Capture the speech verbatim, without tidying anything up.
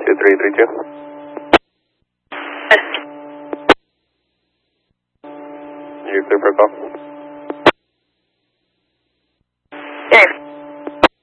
two three three two. You clear for a call? Okay.